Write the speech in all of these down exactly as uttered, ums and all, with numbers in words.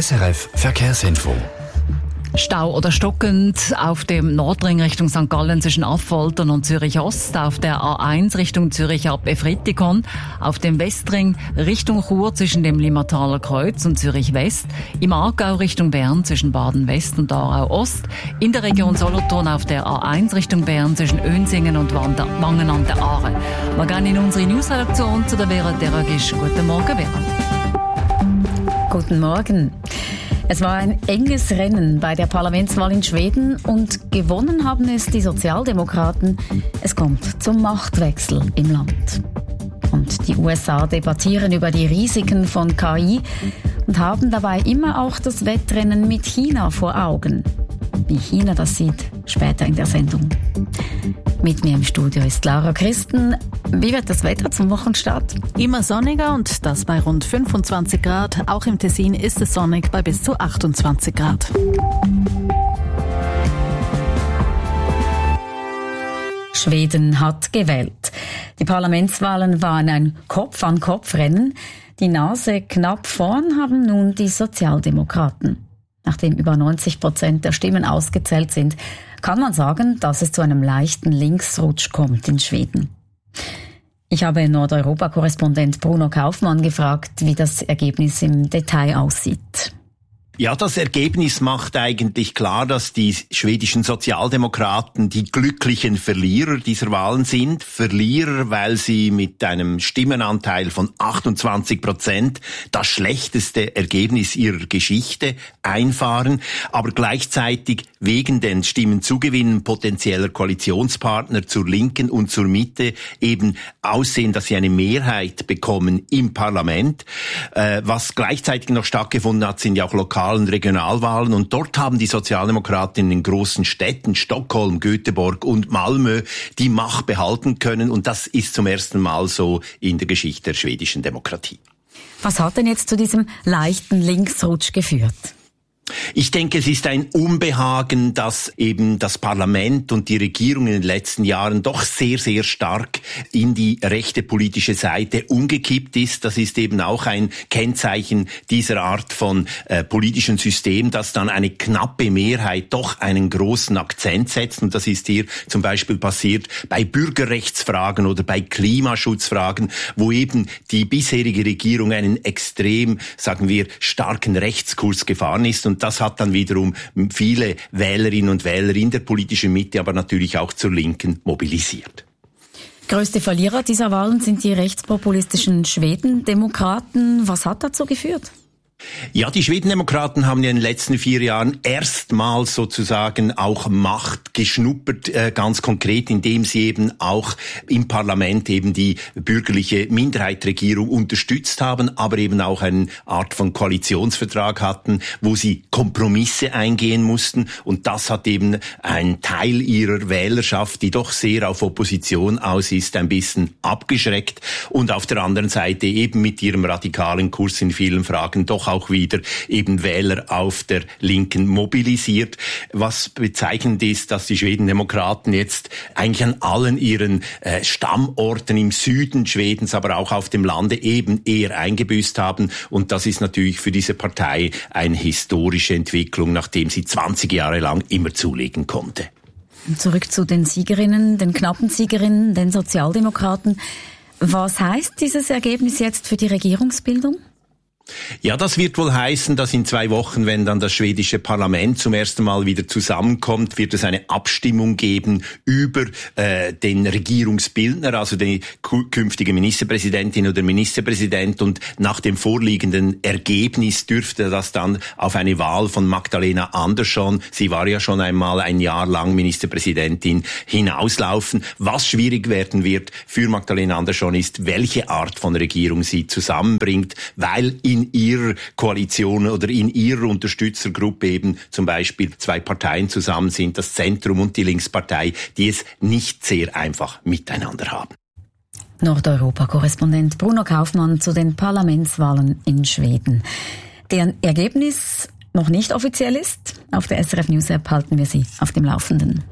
S R F Verkehrsinfo. Stau oder stockend auf dem Nordring Richtung Sankt Gallen zwischen Affoltern und Zürich Ost, auf der A eins Richtung Zürich ab Efretikon, auf dem Westring Richtung Chur zwischen dem Limmertaler Kreuz und Zürich West, im Aargau Richtung Bern zwischen Baden West und Aarau Ost, in der Region Solothurn auf der A eins Richtung Bern zwischen Önsingen und Wangen an der Aare. Wir gehen in unsere Newsredaktion zu der Vera Deragisch. Guten Morgen, Vera. Guten Morgen. Es war ein enges Rennen bei der Parlamentswahl in Schweden und gewonnen haben es die Sozialdemokraten. Es kommt zum Machtwechsel im Land. Und die U S A debattieren über die Risiken von K I und haben dabei immer auch das Wettrennen mit China vor Augen. Wie China das sieht, später in der Sendung. Mit mir im Studio ist Laura Christen. Wie wird das Wetter zum Wochenstart? Immer sonniger und das bei rund fünfundzwanzig Grad. Auch im Tessin ist es sonnig bei bis zu achtundzwanzig Grad. Schweden hat gewählt. Die Parlamentswahlen waren ein Kopf-an-Kopf-Rennen. Die Nase knapp vorn haben nun die Sozialdemokraten. Nachdem über neunzig Prozent der Stimmen ausgezählt sind, kann man sagen, dass es zu einem leichten Linksrutsch kommt in Schweden. Ich habe Nordeuropa-Korrespondent Bruno Kaufmann gefragt, wie das Ergebnis im Detail aussieht. Ja, das Ergebnis macht eigentlich klar, dass die schwedischen Sozialdemokraten die glücklichen Verlierer dieser Wahlen sind. Verlierer, weil sie mit einem Stimmenanteil von achtundzwanzig Prozent das schlechteste Ergebnis ihrer Geschichte einfahren, aber gleichzeitig wegen den Stimmenzugewinnen potenzieller Koalitionspartner zur Linken und zur Mitte eben aussehen, dass sie eine Mehrheit bekommen im Parlament. Äh, was gleichzeitig noch stattgefunden hat, sind ja auch lokale Regionalwahlen und dort haben die Sozialdemokraten in den großen Städten Stockholm, Göteborg und Malmö die Macht behalten können und das ist zum ersten Mal so in der Geschichte der schwedischen Demokratie. Was hat denn jetzt zu diesem leichten Linksrutsch geführt? Ich denke, es ist ein Unbehagen, dass eben das Parlament und die Regierung in den letzten Jahren doch sehr, sehr stark in die rechte politische Seite umgekippt ist. Das ist eben auch ein Kennzeichen dieser Art von äh, politischem System, dass dann eine knappe Mehrheit doch einen großen Akzent setzt. Und das ist hier zum Beispiel passiert bei Bürgerrechtsfragen oder bei Klimaschutzfragen, wo eben die bisherige Regierung einen extrem, sagen wir, starken Rechtskurs gefahren ist. Und das hat dann wiederum viele Wählerinnen und Wähler in der politischen Mitte, aber natürlich auch zur Linken mobilisiert. Größte Verlierer dieser Wahlen sind die rechtspopulistischen Schwedendemokraten. Was hat dazu geführt? Ja, die Schwedendemokraten haben ja in den letzten vier Jahren erstmals sozusagen auch Macht geschnuppert, äh, ganz konkret, indem sie eben auch im Parlament eben die bürgerliche Minderheitsregierung unterstützt haben, aber eben auch eine Art von Koalitionsvertrag hatten, wo sie Kompromisse eingehen mussten. Und das hat eben einen Teil ihrer Wählerschaft, die doch sehr auf Opposition aus ist, ein bisschen abgeschreckt. Und auf der anderen Seite eben mit ihrem radikalen Kurs in vielen Fragen doch auch wieder eben Wähler auf der Linken mobilisiert. Was bezeichnend ist, dass die Schwedendemokraten jetzt eigentlich an allen ihren äh, Stammorten im Süden Schwedens, aber auch auf dem Lande eben eher eingebüßt haben. Und das ist natürlich für diese Partei eine historische Entwicklung, nachdem sie zwanzig Jahre lang immer zulegen konnte. Zurück zu den Siegerinnen, den knappen Siegerinnen, den Sozialdemokraten. Was heißt dieses Ergebnis jetzt für die Regierungsbildung? Ja, das wird wohl heißen, dass in zwei Wochen, wenn dann das schwedische Parlament zum ersten Mal wieder zusammenkommt, wird es eine Abstimmung geben über äh, den Regierungsbildner, also die künftige Ministerpräsidentin oder Ministerpräsident. Und nach dem vorliegenden Ergebnis dürfte das dann auf eine Wahl von Magdalena Andersson, sie war ja schon einmal ein Jahr lang Ministerpräsidentin, hinauslaufen. Was schwierig werden wird für Magdalena Andersson ist, welche Art von Regierung sie zusammenbringt, weil in ihrer Koalition oder in ihrer Unterstützergruppe eben zum Beispiel zwei Parteien zusammen sind, das Zentrum und die Linkspartei, die es nicht sehr einfach miteinander haben. Nordeuropa-Korrespondent Bruno Kaufmann zu den Parlamentswahlen in Schweden. Deren Ergebnis noch nicht offiziell ist. Auf der S R F News App halten wir Sie auf dem Laufenden.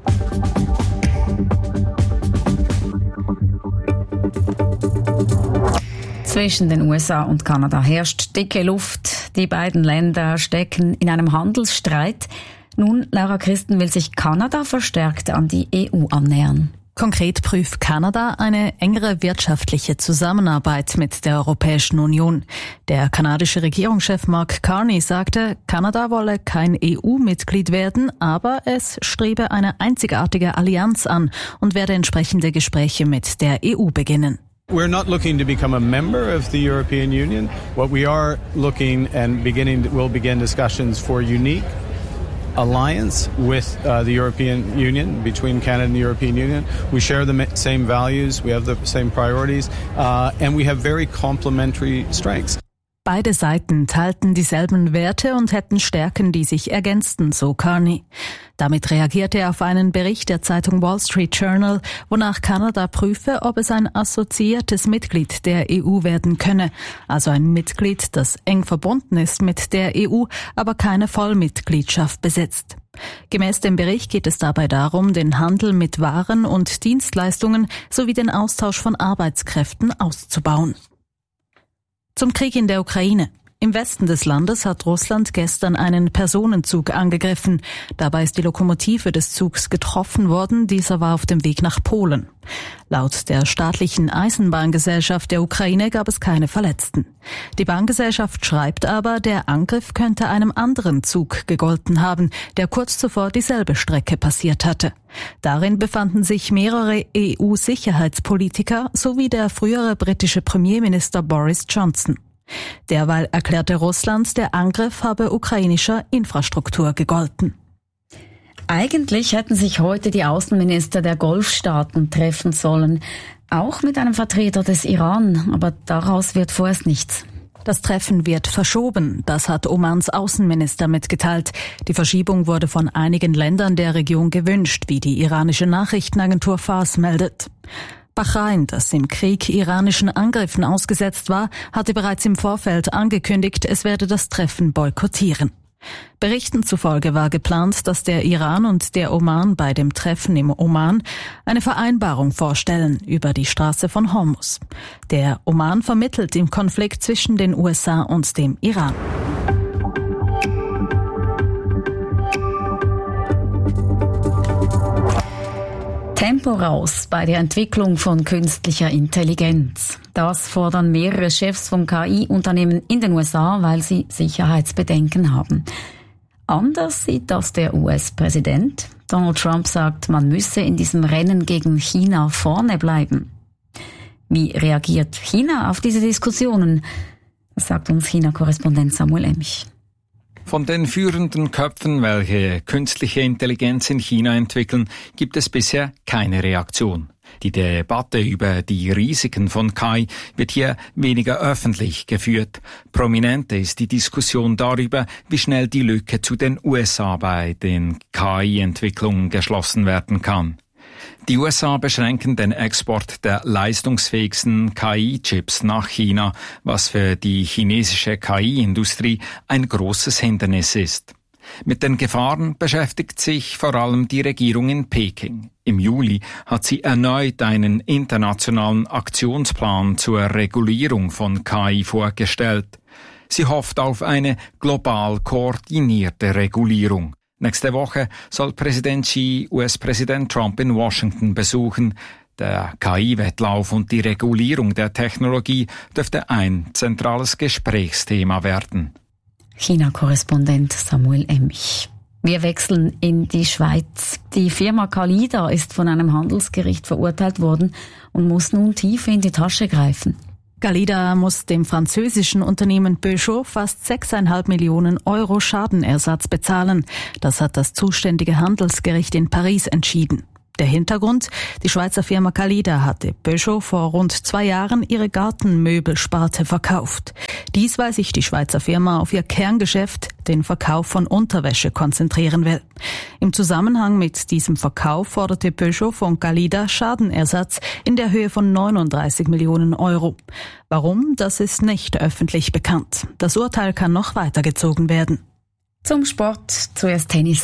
Zwischen den U S A und Kanada herrscht dicke Luft. Die beiden Länder stecken in einem Handelsstreit. Nun, Laura Christen, will sich Kanada verstärkt an die E U annähern. Konkret prüft Kanada eine engere wirtschaftliche Zusammenarbeit mit der Europäischen Union. Der kanadische Regierungschef Mark Carney sagte, Kanada wolle kein E U-Mitglied werden, aber es strebe eine einzigartige Allianz an und werde entsprechende Gespräche mit der E U beginnen. We're not looking to become a member of the European Union. What we are looking and beginning, we'll begin discussions for unique alliance with uh, the European Union, between Canada and the European Union. We share the same values, we have the same priorities, uh, and we have very complementary strengths. Beide Seiten teilten dieselben Werte und hätten Stärken, die sich ergänzten, so Carney. Damit reagierte er auf einen Bericht der Zeitung Wall Street Journal, wonach Kanada prüfe, ob es ein assoziiertes Mitglied der E U werden könne, also ein Mitglied, das eng verbunden ist mit der E U, aber keine Vollmitgliedschaft besitzt. Gemäß dem Bericht geht es dabei darum, den Handel mit Waren und Dienstleistungen sowie den Austausch von Arbeitskräften auszubauen. Zum Krieg in der Ukraine. Im Westen des Landes hat Russland gestern einen Personenzug angegriffen. Dabei ist die Lokomotive des Zugs getroffen worden. Dieser war auf dem Weg nach Polen. Laut der staatlichen Eisenbahngesellschaft der Ukraine gab es keine Verletzten. Die Bahngesellschaft schreibt aber, der Angriff könnte einem anderen Zug gegolten haben, der kurz zuvor dieselbe Strecke passiert hatte. Darin befanden sich mehrere E U-Sicherheitspolitiker sowie der frühere britische Premierminister Boris Johnson. Derweil erklärte Russland, der Angriff habe ukrainischer Infrastruktur gegolten. Eigentlich hätten sich heute die Außenminister der Golfstaaten treffen sollen, auch mit einem Vertreter des Iran, aber daraus wird vorerst nichts. Das Treffen wird verschoben, das hat Omans Außenminister mitgeteilt. Die Verschiebung wurde von einigen Ländern der Region gewünscht, wie die iranische Nachrichtenagentur Fars meldet. Bahrain, das im Krieg iranischen Angriffen ausgesetzt war, hatte bereits im Vorfeld angekündigt, es werde das Treffen boykottieren. Berichten zufolge war geplant, dass der Iran und der Oman bei dem Treffen im Oman eine Vereinbarung vorstellen über die Straße von Hormuz. Der Oman vermittelt im Konflikt zwischen den U S A und dem Iran. Tempo raus bei der Entwicklung von künstlicher Intelligenz. Das fordern mehrere Chefs von K I-Unternehmen in den U S A, weil sie Sicherheitsbedenken haben. Anders sieht das der U S-Präsident. Donald Trump sagt, man müsse in diesem Rennen gegen China vorne bleiben. Wie reagiert China auf diese Diskussionen? Das sagt uns China-Korrespondent Samuel Emich. Von den führenden Köpfen, welche künstliche Intelligenz in China entwickeln, gibt es bisher keine Reaktion. Die Debatte über die Risiken von K I wird hier weniger öffentlich geführt. Prominenter ist die Diskussion darüber, wie schnell die Lücke zu den U S A bei den K I-Entwicklungen geschlossen werden kann. Die U S A beschränken den Export der leistungsfähigsten K I-Chips nach China, was für die chinesische K I-Industrie ein großes Hindernis ist. Mit den Gefahren beschäftigt sich vor allem die Regierung in Peking. Im Juli hat sie erneut einen internationalen Aktionsplan zur Regulierung von K I vorgestellt. Sie hofft auf eine global koordinierte Regulierung. Nächste Woche soll Präsident Xi U S-Präsident Trump in Washington besuchen. Der K I-Wettlauf und die Regulierung der Technologie dürfte ein zentrales Gesprächsthema werden. China-Korrespondent Samuel Emich. Wir wechseln in die Schweiz. Die Firma Calida ist von einem Handelsgericht verurteilt worden und muss nun tief in die Tasche greifen. Calida muss dem französischen Unternehmen Peugeot fast sechseinhalb Millionen Euro Schadenersatz bezahlen. Das hat das zuständige Handelsgericht in Paris entschieden. Der Hintergrund: Die Schweizer Firma Calida hatte Peugeot vor rund zwei Jahren ihre Gartenmöbelsparte verkauft. Dies, weil sich die Schweizer Firma auf ihr Kerngeschäft, den Verkauf von Unterwäsche, konzentrieren will. Im Zusammenhang mit diesem Verkauf forderte Peugeot von Calida Schadenersatz in der Höhe von neununddreißig Millionen Euro. Warum? Das ist nicht öffentlich bekannt. Das Urteil kann noch weitergezogen werden. Zum Sport zuerst Tennis.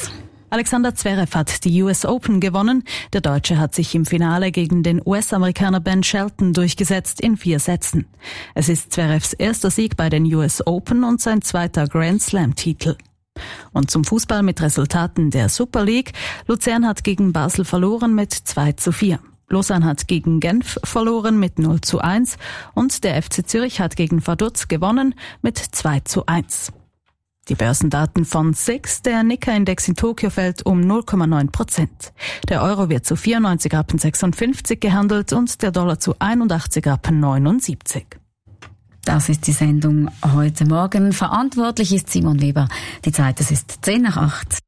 Alexander Zverev hat die U S Open gewonnen. Der Deutsche hat sich im Finale gegen den U S-Amerikaner Ben Shelton durchgesetzt in vier Sätzen. Es ist Zverevs erster Sieg bei den U S Open und sein zweiter Grand Slam-Titel. Und zum Fußball mit Resultaten der Super League. Luzern hat gegen Basel verloren mit zwei zu vier. Lausanne hat gegen Genf verloren mit null zu eins und der F C Zürich hat gegen Vaduz gewonnen mit zwei zu eins. Die Börsendaten von S I X, der Nikkei-Index in Tokio fällt um null Komma neun Prozent. Der Euro wird zu vierundneunzig Rappen sechsundfünfzig gehandelt und der Dollar zu einundachtzig Rappen neunundsiebzig. Das ist die Sendung heute Morgen. Verantwortlich ist Simon Weber. Die Zeit, es ist zehn nach acht.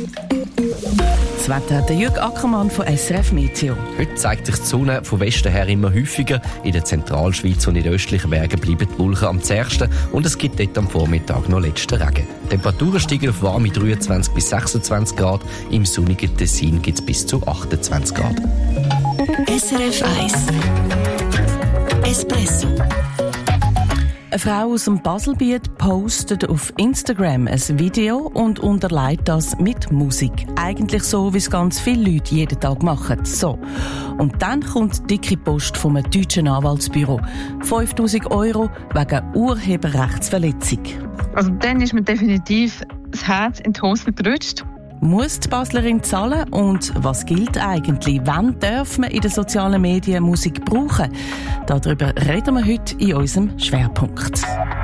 Das Wetter hat der Jürg Ackermann von S R F Meteo. Heute zeigt sich die Sonne von Westen her immer häufiger. In der Zentralschweiz und in den östlichen Bergen bleiben die Wolken am zärgsten und es gibt dort am Vormittag noch letzten Regen. Die Temperaturen steigen auf warme dreiundzwanzig bis sechsundzwanzig Grad. Im sonnigen Tessin gibt es bis zu achtundzwanzig Grad. S R F eins Espresso. Eine Frau aus dem Baselbiet postet auf Instagram ein Video und unterlegt das mit Musik. Eigentlich so, wie es ganz viele Leute jeden Tag machen. So. Und dann kommt dicke Post vom deutschen Anwaltsbüro. fünftausend Euro wegen Urheberrechtsverletzung. Also dann ist mir definitiv das Herz in die Hose gerutscht. Muss die Baslerin zahlen? Und was gilt eigentlich? Wann darf man in den sozialen Medien Musik brauchen? Darüber reden wir heute in unserem Schwerpunkt.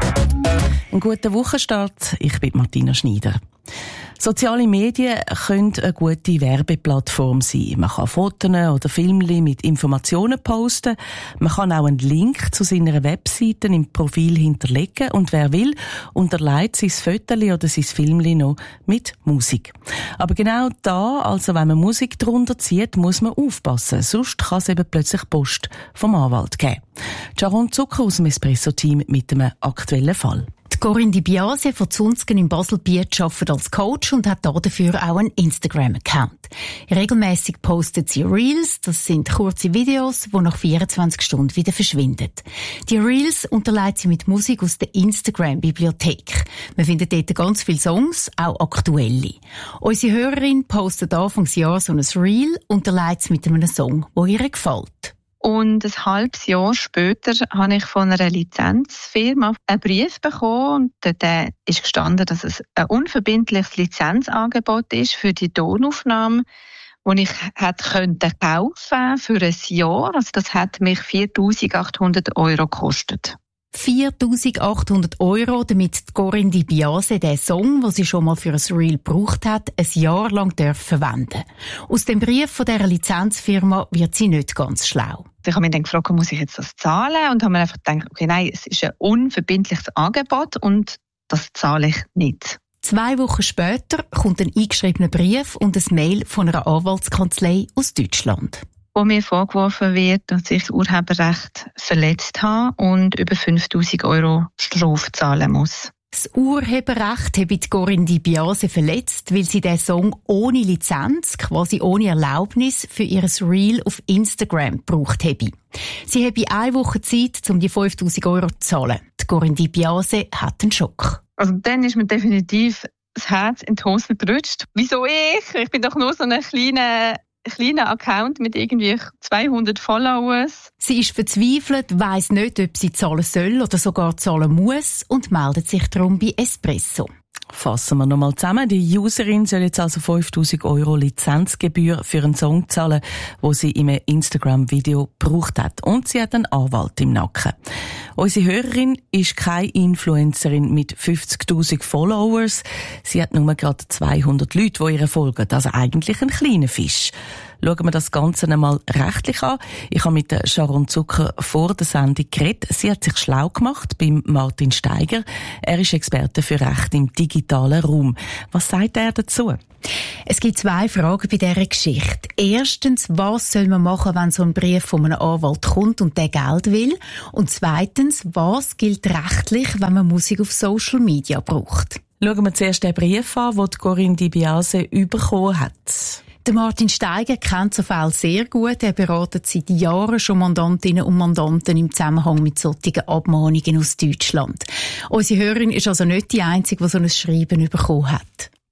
Einen guten Wochenstart. Ich bin Martina Schneider. Soziale Medien können eine gute Werbeplattform sein. Man kann Fotos oder Filme mit Informationen posten. Man kann auch einen Link zu seiner Webseite im Profil hinterlegen. Und wer will, unterlegt sein Foto oder sein Film noch mit Musik. Aber genau da, also wenn man Musik drunter zieht, muss man aufpassen. Sonst kann es eben plötzlich Post vom Anwalt geben. Sharon Zucker aus dem Espresso-Team mit einem aktuellen Fall. Corinne Di Biase von Zunzgen im Baselbiet arbeitet als Coach und hat dafür auch einen Instagram-Account. Regelmäßig postet sie Reels, das sind kurze Videos, die nach vierundzwanzig Stunden wieder verschwinden. Die Reels unterlegt sie mit Musik aus der Instagram-Bibliothek. Man findet dort ganz viele Songs, auch aktuelle. Unsere Hörerin postet Anfangsjahr so ein Reel und unterlegt es mit einem Song, der ihr gefällt. Und ein halbes Jahr später habe ich von einer Lizenzfirma einen Brief bekommen. Und dort ist gestanden, dass es ein unverbindliches Lizenzangebot ist für die Tonaufnahme, die ich hätte könnte kaufen für ein Jahr. Also das hat mich viertausendachthundert Euro gekostet. viertausendachthundert Euro, damit Corinne Di Biase den Song, den sie schon mal für ein Reel gebraucht hat, ein Jahr lang verwenden. Aus dem Brief von dieser Lizenzfirma wird sie nicht ganz schlau. Ich habe mich dann gefragt, muss ich jetzt das zahlen? Und habe mir einfach gedacht, okay, nein, es ist ein unverbindliches Angebot und das zahle ich nicht. Zwei Wochen später kommt ein eingeschriebener Brief und ein Mail von einer Anwaltskanzlei aus Deutschland. Wo mir vorgeworfen wird, dass ich das Urheberrecht verletzt habe und über fünftausend Euro Strafe zahlen muss. Das Urheberrecht habe Corinne Di Biase verletzt, weil sie den Song ohne Lizenz, quasi ohne Erlaubnis, für ihr Reel auf Instagram gebraucht habe. Sie habe eine Woche Zeit, um die fünftausend Euro zu zahlen. Die Corinne Di Biase hat einen Schock. Also dann ist mir definitiv das Herz in die Hose gerutscht. Wieso ich? Ich bin doch nur so eine kleine... kleiner Account mit irgendwie zweihundert Followers. Sie ist verzweifelt, weiss nicht, ob sie zahlen soll oder sogar zahlen muss und meldet sich darum bei Espresso. Fassen wir nochmal zusammen. Die Userin soll jetzt also fünftausend Euro Lizenzgebühr für einen Song zahlen, den sie in einem Instagram-Video gebraucht hat. Und sie hat einen Anwalt im Nacken. Unsere Hörerin ist keine Influencerin mit fünfzigtausend Followers. Sie hat nur gerade zweihundert Leute, die ihr folgen. Also eigentlich ein kleiner Fisch. Schauen wir das Ganze einmal rechtlich an. Ich habe mit Sharon Zucker vor der Sendung geredet. Sie hat sich schlau gemacht beim Martin Steiger. Er ist Experte für Recht im digitalen Raum. Was sagt er dazu? Es gibt zwei Fragen bei dieser Geschichte. Erstens, was soll man machen, wenn so ein Brief von einem Anwalt kommt und der Geld will? Und zweitens, was gilt rechtlich, wenn man Musik auf Social Media braucht? Schauen wir zuerst den Brief an, den Corinne Di Biase bekommen hat. Der Martin Steiger kennt so Fälle sehr gut. Er beratet seit Jahren schon Mandantinnen und Mandanten im Zusammenhang mit solchen Abmahnungen aus Deutschland. Unsere Hörerin ist also nicht die Einzige, die so ein Schreiben bekommen hat.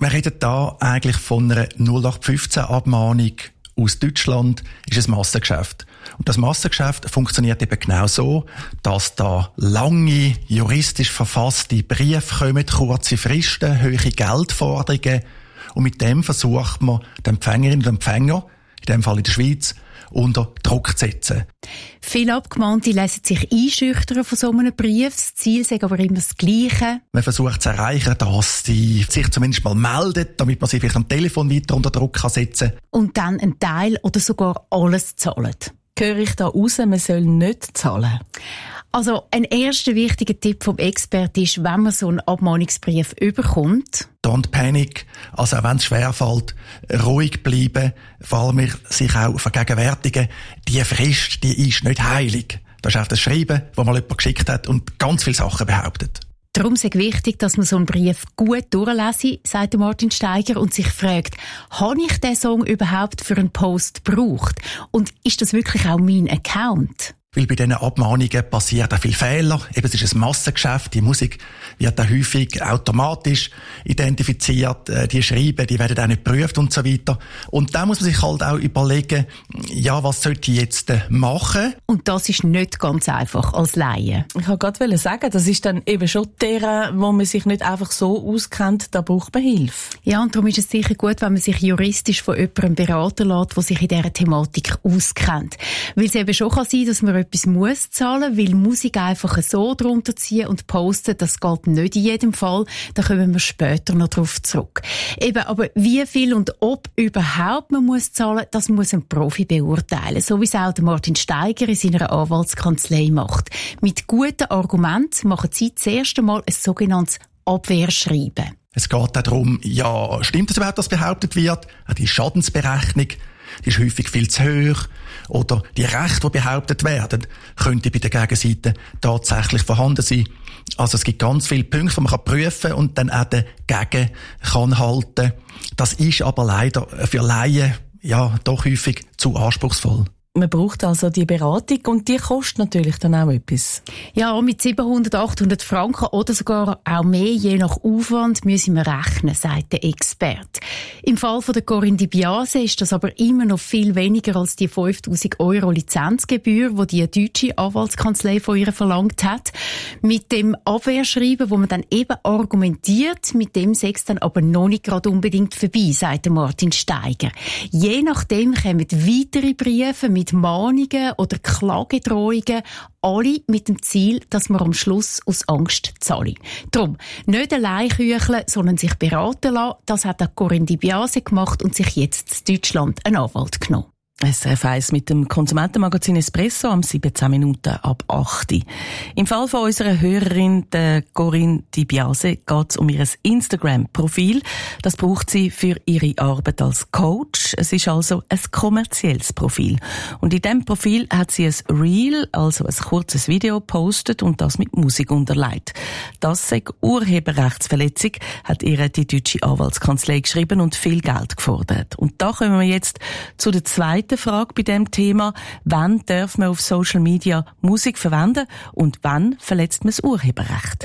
Wir reden da eigentlich von einer null acht fünfzehn Abmahnung aus Deutschland, ist ein Massengeschäft. Und das Massengeschäft funktioniert eben genau so, dass da lange, juristisch verfasste Briefe kommen, kurze Fristen, hohe Geldforderungen. Und mit dem versucht man, den Empfängerinnen und Empfänger, in dem Fall in der Schweiz, unter Druck zu setzen. Viele Abgemahnte lassen sich einschüchtern von so einem Brief. Das Ziel ist aber immer das Gleiche. Man versucht zu erreichen, dass sie sich zumindest mal meldet, damit man sie vielleicht am Telefon weiter unter Druck setzen kann. Und dann einen Teil oder sogar alles zahlen. Höre ich da raus, man soll nicht zahlen? Also ein erster wichtiger Tipp vom Experten ist, wenn man so einen Abmahnungsbrief überkommt. Don't panic. Also auch wenn es schwerfällt, ruhig bleiben, vor allem sich auch vergegenwärtigen, die Frist, die ist nicht heilig. Das ist auch das Schreiben, das mal jemand geschickt hat und ganz viele Sachen behauptet. Darum ist es wichtig, dass man so einen Brief gut durchlese, sagt Martin Steiger, und sich fragt, habe ich diesen Song überhaupt für einen Post gebraucht? Und ist das wirklich auch mein Account? Weil bei diesen Abmahnungen passieren auch viele Fehler. Eben, es ist ein Massengeschäft. Die Musik wird dann häufig automatisch identifiziert. Die Schreiben, die werden auch nicht geprüft und so weiter. Und da muss man sich halt auch überlegen, ja, was sollte ich jetzt machen? Und das ist nicht ganz einfach als Laie. Ich wollte gerade sagen, das ist dann eben schon der, wo man sich nicht einfach so auskennt, da braucht man Hilfe. Ja, und darum ist es sicher gut, wenn man sich juristisch von jemandem beraten lässt, der sich in dieser Thematik auskennt. Weil es eben schon kann sein, dass man etwas muss zahlen, weil Musik einfach so drunter ziehen und posten, das geht nicht in jedem Fall. Da kommen wir später noch drauf zurück. Eben, aber wie viel und ob überhaupt man muss zahlen, das muss ein Profi beurteilen. So wie es auch der Martin Steiger in seiner Anwaltskanzlei macht. Mit guten Argumenten machen sie das erste Mal ein sogenanntes Abwehrschreiben. Es geht auch darum, ja, stimmt es überhaupt, was behauptet wird? Auch die Schadensberechnung, die ist häufig viel zu hoch. Oder die Rechte, die behauptet werden, könnte bei der Gegenseite tatsächlich vorhanden sein. Also es gibt ganz viele Punkte, die man prüfen kann und dann auch dagegen kann halten. Das ist aber leider für Laien ja doch häufig zu anspruchsvoll. Man braucht also die Beratung und die kostet natürlich dann auch etwas. Ja, mit siebenhundert, achthundert Franken oder sogar auch mehr, je nach Aufwand, müssen wir rechnen, sagt der Experte. Im Fall von der Corinne Di Biase ist das aber immer noch viel weniger als die fünftausend Euro Lizenzgebühr, die die deutsche Anwaltskanzlei von ihr verlangt hat. Mit dem Abwehrschreiben, wo man dann eben argumentiert, mit dem sei es dann aber noch nicht gerade unbedingt vorbei, sagt Martin Steiger. Je nachdem kommen weitere Briefe mit mit Mahnungen oder Klagedrohungen, alle mit dem Ziel, dass man am Schluss aus Angst zahle. Darum, nicht allein kücheln, sondern sich beraten lassen. Das hat auch Corinne Di Biase gemacht und sich jetzt in Deutschland einen Anwalt genommen. S R F eins mit dem Konsumentenmagazin Espresso am siebzehn Minuten ab acht. Im Fall von unserer Hörerin, der Corinne Di Biase, geht es um ihr Instagram-Profil. Das braucht sie für ihre Arbeit als Coach. Es ist also ein kommerzielles Profil. Und in diesem Profil hat sie ein Reel, also ein kurzes Video, gepostet und das mit Musik unterlegt. Das sei Urheberrechtsverletzung, hat ihr die deutsche Anwaltskanzlei geschrieben und viel Geld gefordert. Und da kommen wir jetzt zu der zweiten Frage bei diesem Thema. Wann darf man auf Social Media Musik verwenden und wann verletzt man das Urheberrecht?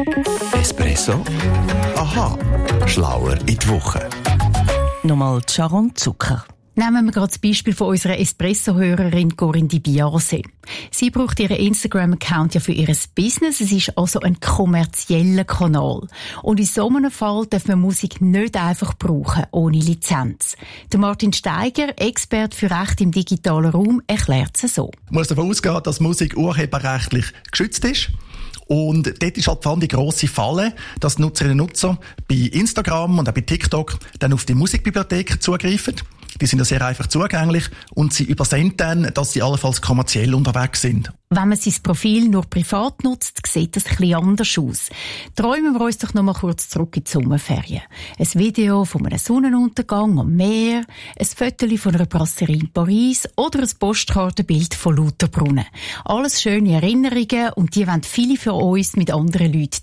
Espresso? Aha. Schlauer in die Woche. Nochmal Sharon Zucker. Nehmen wir gerade das Beispiel von unserer Espresso-Hörerin Corinne Di Biase. Sie braucht ihren Instagram-Account ja für ihr Business. Es ist also ein kommerzieller Kanal. Und in so einem Fall darf man Musik nicht einfach brauchen, ohne Lizenz. Der Martin Steiger, Experte für Recht im digitalen Raum, erklärt es so. Man muss davon ausgehen, dass Musik urheberrechtlich geschützt ist. Und dort ist halt vor allem die grosse Falle, dass Nutzerinnen und Nutzer bei Instagram und auch bei TikTok dann auf die Musikbibliotheken zugreifen. Die sind ja sehr einfach zugänglich und sie übersehen dann, dass sie allenfalls kommerziell unterwegs sind. Wenn man sein Profil nur privat nutzt, sieht das ein bisschen anders aus. Träumen wir uns doch noch mal kurz zurück in die Sommerferien. Ein Video von einem Sonnenuntergang am Meer, ein Foto von einer Brasserie in Paris oder ein Postkartenbild von Lauterbrunnen. Alles schöne Erinnerungen und die wollen viele für uns mit anderen Leuten